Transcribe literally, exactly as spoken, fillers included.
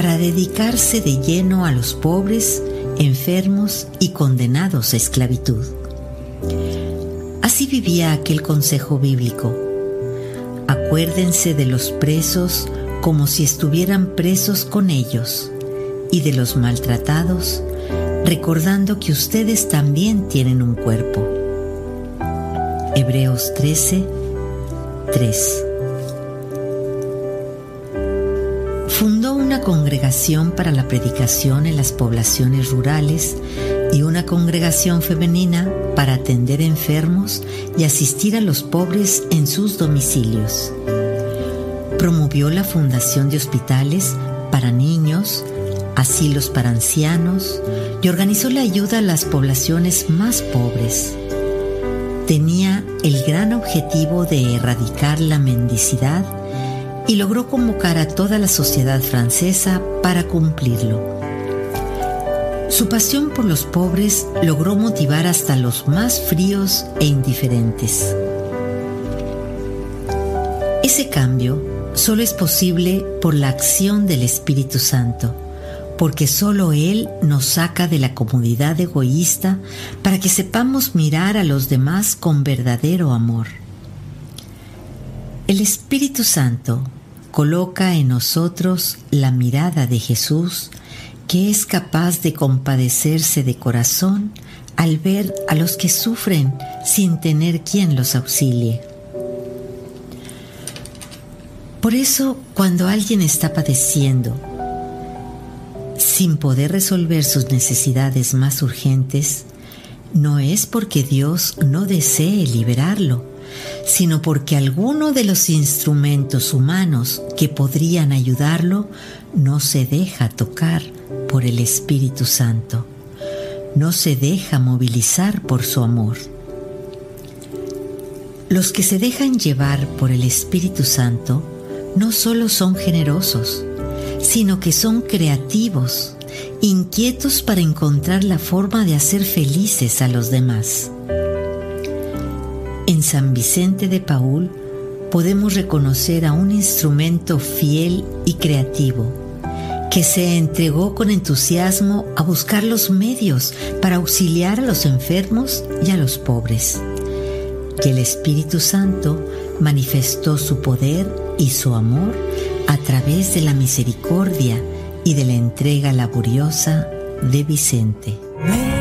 para dedicarse de lleno a los pobres, enfermos y condenados a esclavitud. Así vivía aquel consejo bíblico. Acuérdense de los presos como si estuvieran presos con ellos, y de los maltratados, recordando que ustedes también tienen un cuerpo. Hebreos trece, tres. Fundó una congregación para la predicación en las poblaciones rurales y una congregación femenina para atender enfermos y asistir a los pobres en sus domicilios. Promovió la fundación de hospitales para niños, asilos para ancianos y organizó la ayuda a las poblaciones más pobres. Tenía el gran objetivo de erradicar la mendicidad y logró convocar a toda la sociedad francesa para cumplirlo. Su pasión por los pobres logró motivar hasta los más fríos e indiferentes. Ese cambio solo es posible por la acción del Espíritu Santo, porque solo Él nos saca de la comodidad egoísta para que sepamos mirar a los demás con verdadero amor. El Espíritu Santo coloca en nosotros la mirada de Jesús, que es capaz de compadecerse de corazón al ver a los que sufren sin tener quien los auxilie. Por eso, cuando alguien está padeciendo, sin poder resolver sus necesidades más urgentes, no es porque Dios no desee liberarlo, sino porque alguno de los instrumentos humanos que podrían ayudarlo no se deja tocar por el Espíritu Santo, no se deja movilizar por su amor. Los que se dejan llevar por el Espíritu Santo no solo son generosos, sino que son creativos, inquietos para encontrar la forma de hacer felices a los demás. En San Vicente de Paúl podemos reconocer a un instrumento fiel y creativo, que se entregó con entusiasmo a buscar los medios para auxiliar a los enfermos y a los pobres. Y el Espíritu Santo manifestó su poder y su amor a través de la misericordia y de la entrega laboriosa de Vicente.